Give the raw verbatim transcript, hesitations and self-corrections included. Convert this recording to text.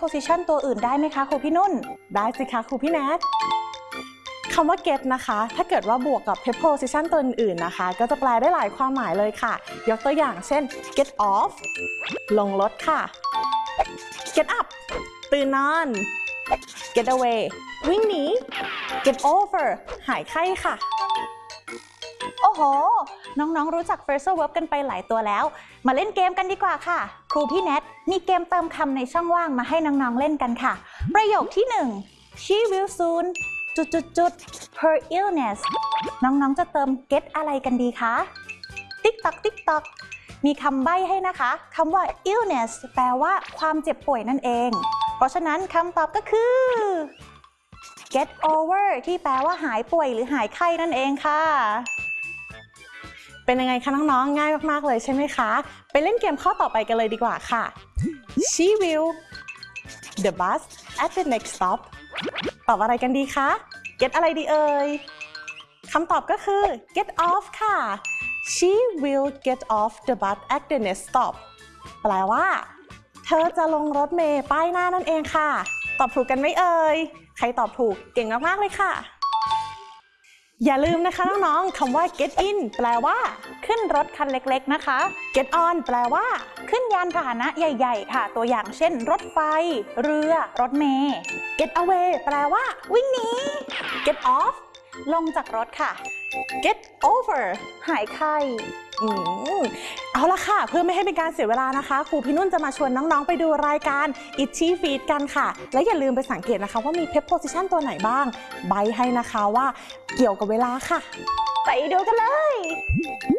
preposition ตัวอื่นได้ไหมคะครูพี่นุ่นได้สิคะครูพี่แนทคำว่า get นะคะถ้าเกิดว่าบวกกับ preposition ตัวอื่นๆนะคะก็จะแปลได้หลายความหมายเลยค่ะยกตัวอย่างเช่น get off ลงรถค่ะ get up ตื่นนอน get away วิ่งหนี get over หายไข้ค่ะโอ้โหน้องๆรู้จัก phrasal verb กันไปหลายตัวแล้วมาเล่นเกมกันดีกว่าค่ะครูพี่แนทมีเกมเติมคำในช่องว่างมาให้น้องๆเล่นกันค่ะประโยคที่หนึ่ง she will soon จุดจุดจุด her illness น้องๆจะเติม get อะไรกันดีคะ ติ๊กตอกติ๊กตอกมีคำใบ้ให้นะคะคำว่า illness แปลว่าความเจ็บป่วยนั่นเองเพราะฉะนั้นคำตอบก็คือ get over ที่แปลว่าหายป่วยหรือหายไข้นั่นเองค่ะเป็นยังไงคะน้องๆง่ายมากๆเลยใช่ไหมคะไปเล่นเกมข้อต่อไปกันเลยดีกว่าค่ะ she will the bus at the next stop ตอบอะไรกันดีคะ get อะไรดีเอ่ยคำตอบก็คือ get off ค่ะ she will get off the bus at the next stop แปลว่าเธอจะลงรถเมล์ป้ายหน้านั่นเองค่ะตอบถูกกันไหมเอ่ยใครตอบถูกเก่งมากๆเลยค่ะอย่าลืมนะคะน้องๆคำว่า get in แปลว่าขึ้นรถคันเล็กๆนะคะ get on แปลว่าขึ้นยานพาหนะใหญ่ๆค่ะตัวอย่างเช่นรถไฟเรือรถเมล์ get away แปลว่าวิ่งหนี get off ลงจากรถค่ะ get over หายไข้อืมเอาละค่ะเพื่อไม่ให้เป็นการเสียเวลานะคะครูพี่นุ่นจะมาชวนน้องๆไปดูรายการ Itchy Feet กันค่ะและอย่าลืมไปสังเกตนะคะว่ามี preposition ตัวไหนบ้างใบให้นะคะว่าเกี่ยวกับเวลาค่ะไปดูกันเลย